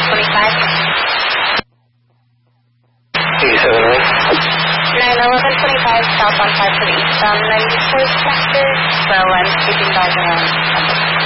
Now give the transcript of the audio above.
91125 southbound 5 to the east, 94 sector. Well, I'm speaking by the